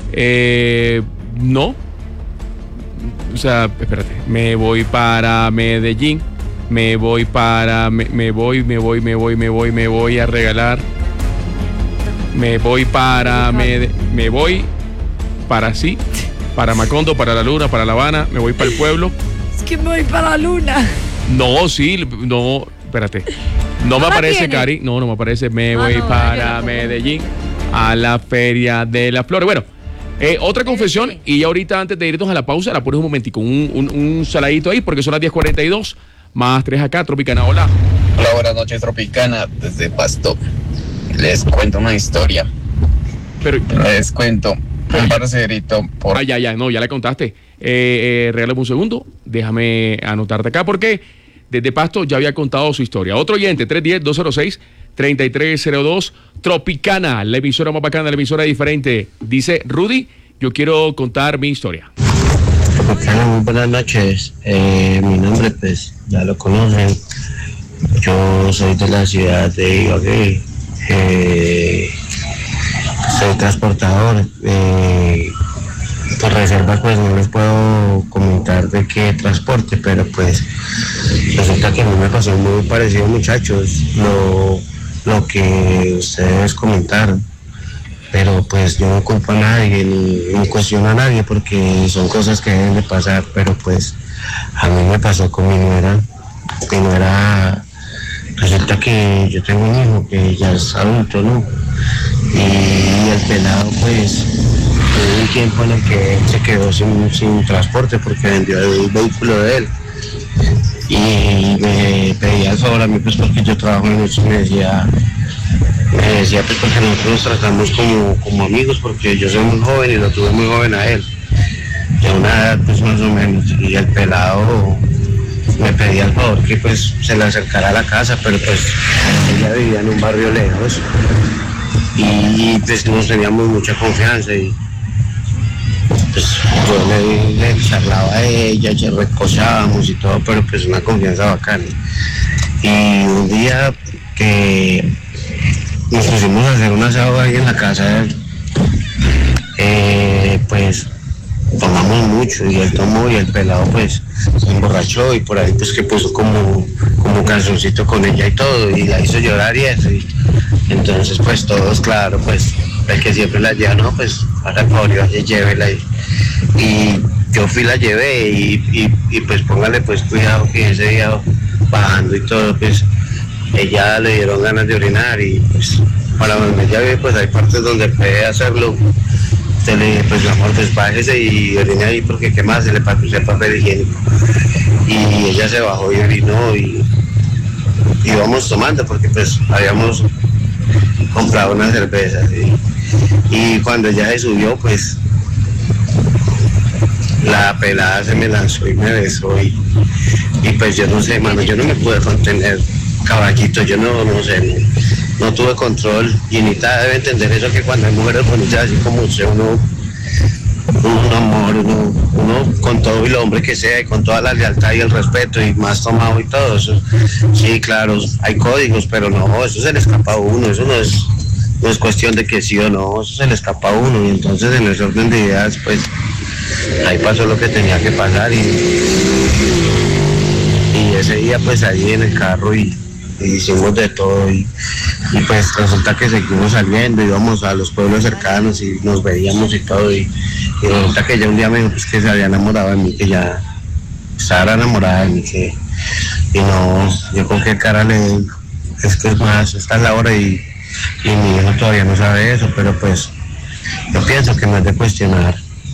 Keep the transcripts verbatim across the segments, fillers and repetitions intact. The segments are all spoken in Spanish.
Eh, no. O sea, espérate. Me voy para Medellín. Me voy para... Me, me voy, me voy, me voy, me voy, me voy a regalar. Me voy para... Me, me voy para sí. Para Macondo, para La Luna, para La Habana. Me voy para el pueblo. Es que me voy para La Luna. No, sí, no, espérate. No, no me aparece, tiene. Cari. No, no me aparece. Me ah, voy no, para Medellín a la Feria de las Flores. Bueno, eh, otra confesión. Y ahorita, antes de irnos a la pausa, la pones un momentico. Un, un, un saladito ahí, porque son las diez cuarenta y dos. Más tres acá, Tropicana. Hola. Hola, buenas noches, Tropicana. Desde Pasto. Les cuento una historia. Pero, Les cuento. Un parcerito por... Ah, ya, ya, no, ya le contaste. Eh, eh, regálame un segundo. Déjame anotarte acá, porque desde Pasto ya había contado su historia. Otro oyente, tres uno cero, dos cero seis, tres tres cero dos. Tropicana, la emisora más bacana, la emisora diferente. Dice Rudy, yo quiero contar mi historia. Tropicana, muy buenas noches. Eh, mi nombre, pues, ya lo conocen. Yo soy de la ciudad de Ibagué. Eh, soy transportador. Eh, por reserva, pues, no les puedo comentar de qué transporte, pero, pues, resulta que a mí me pasó muy parecido, muchachos, lo, lo que ustedes comentaron. Pero pues yo no culpo a nadie ni, ni cuestiono a nadie porque son cosas que deben de pasar, pero pues a mí me pasó con mi nuera. Mi nuera, resulta que yo tengo un hijo que ya es adulto, ¿no? Y el pelado, pues, hubo un tiempo en el que él se quedó sin, sin transporte porque vendió el vehículo de él. Y me pedía el favor a mí, pues, porque yo trabajo en eso, me decía... Me decía, pues, porque nosotros nos tratamos como, como amigos, porque yo soy muy joven y lo tuve muy joven a él, de una edad, pues, más o menos, y el pelado me pedía el favor que, pues, se le acercara a la casa, pero, pues, ella vivía en un barrio lejos, y, pues, nos teníamos mucha confianza, y, pues, yo le, le charlaba a ella, ya recosábamos y todo, pero, pues, una confianza bacana. Y un día que nos pusimos a hacer un asado ahí en la casa de él, eh, pues tomamos mucho y él tomó y el pelado pues se emborrachó y por ahí pues que puso como, como canzoncito con ella y todo y la hizo llorar y eso, y entonces pues todos, claro, pues el que siempre la lleva, no, pues haga el favor y vaya, llévela, y, y yo fui, la llevé y, y, y pues póngale pues cuidado que ese día bajando y todo, pues ella le dieron ganas de orinar y pues para donde ella vive pues hay partes donde puede hacerlo. Entonces le dije, pues mi amor, pues bájese y orine ahí porque qué más, se le pasó el papel higiénico. Y ella se bajó y orinó y íbamos tomando porque pues habíamos comprado unas cervezas y, y cuando ella se subió pues la pelada se me lanzó y me besó y, y pues yo no sé, mano, yo no me pude contener. Caballito, yo no, no sé, no, no tuve control y Anita debe entender eso, que cuando hay mujeres bonitas así como usted, uno, un amor, uno, uno con todo el hombre que sea y con toda la lealtad y el respeto y más tomado y todo eso, sí, claro, hay códigos, pero no, eso se le escapa a uno, eso no es, no es cuestión de que sí o no, eso se le escapa a uno y entonces en ese orden de ideas, pues, ahí pasó lo que tenía que pasar y, y ese día pues ahí en el carro y y hicimos de todo y, y pues resulta que seguimos saliendo, íbamos a los pueblos cercanos y nos veíamos y todo y, y resulta que ya un día me dijo pues, que se había enamorado de mí, que ya estaba enamorada de mí, que y no, yo con qué cara le digo, es que es más, esta es la hora y, y mi hijo todavía no sabe eso, pero pues yo pienso que no es de cuestionar.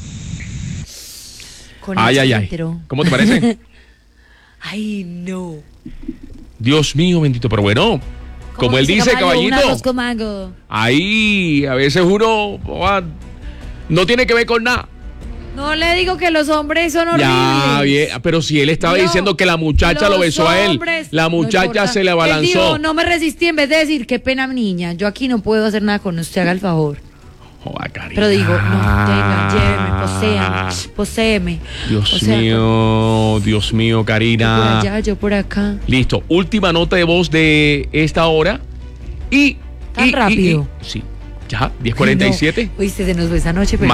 Con ay, ay, ay, ¿cómo te parece? Ay, no. Dios mío, bendito, pero bueno, como él dice, caballito, ahí a veces uno oh, no tiene que ver con nada. No le digo que los hombres son horribles. Ya, bien, pero si él estaba no, diciendo que la muchacha lo besó a él, la muchacha no se le abalanzó. Él dijo, no me resistí, en vez de decir, qué pena, niña, yo aquí no puedo hacer nada con usted, haga el favor. Joder, Karina. Pero digo, no, tenga, lléveme, poséame, poséame. Dios o sea, mío, Dios mío, Karina. Yo por allá, yo por acá. Listo, última nota de voz de esta hora. Y. Tan y, rápido. Y, y, sí, ya, diez cuarenta y siete. No, oíste, se nos fue esa noche, pero.